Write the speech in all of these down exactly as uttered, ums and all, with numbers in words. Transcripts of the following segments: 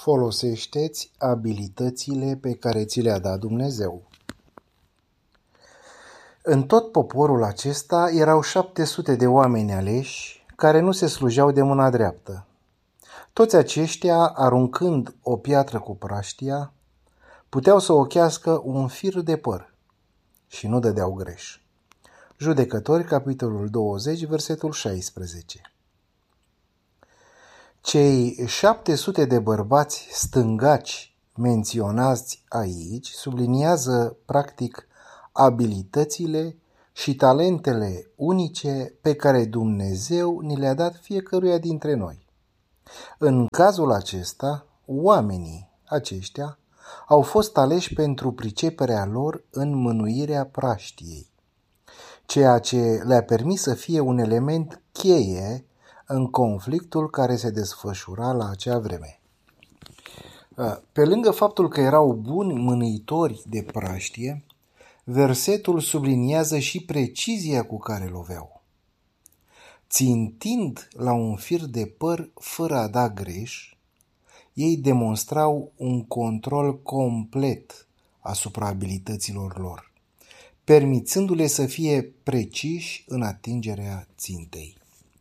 Folosește-ți abilitățile pe care ți le-a dat Dumnezeu. În tot poporul acesta erau șapte sute de oameni aleși care nu se slujeau de mâna dreaptă. Toți aceștia, aruncând o piatră cu praștia, puteau să ochească un fir de păr și nu dădeau greș. Judecători, capitolul douăzeci, versetul șaisprezece. Cei șapte sute de bărbați stângaci menționați aici subliniază practic abilitățile și talentele unice pe care Dumnezeu ni le-a dat fiecăruia dintre noi. În cazul acesta, oamenii aceștia au fost aleși pentru priceperea lor în mânuirea praștiei, ceea ce le-a permis să fie un element cheie în conflictul care se desfășura la acea vreme. Pe lângă faptul că erau buni mânuitori de praștie, versetul subliniază și precizia cu care loveau. Țintind la un fir de păr fără a da greș, ei demonstrau un control complet asupra abilităților lor, permițându-le să fie preciși în atingerea țintei.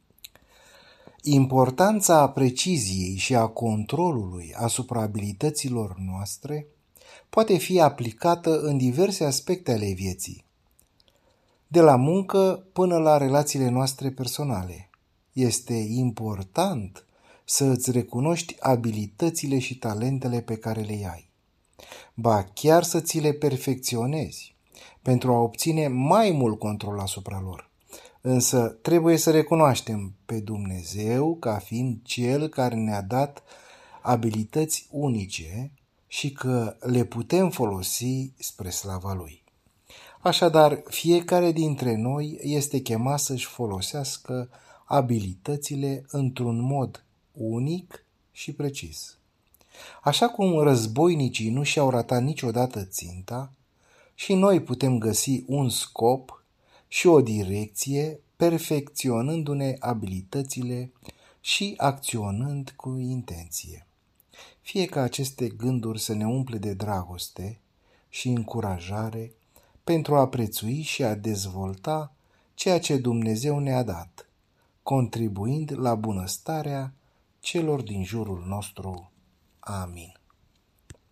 Importanța preciziei și a controlului asupra abilităților noastre poate fi aplicată în diverse aspecte ale vieții, de la muncă până la relațiile noastre personale. Este important să îți recunoști abilitățile și talentele pe care le ai, ba chiar să ți le perfecționezi pentru a obține mai mult control asupra lor. Însă trebuie să recunoaștem pe Dumnezeu ca fiind Cel care ne-a dat abilități unice și că le putem folosi spre slava Lui. Așadar, fiecare dintre noi este chemat să-și folosească abilitățile într-un mod unic și precis. Așa cum războinicii nu și-au ratat niciodată ținta, și noi putem găsi un scop și o direcție, perfecționându-ne abilitățile și acționând cu intenție. Fie ca aceste gânduri să ne umple de dragoste și încurajare pentru a prețui și a dezvolta ceea ce Dumnezeu ne-a dat, contribuind la bunăstarea celor din jurul nostru. Amin.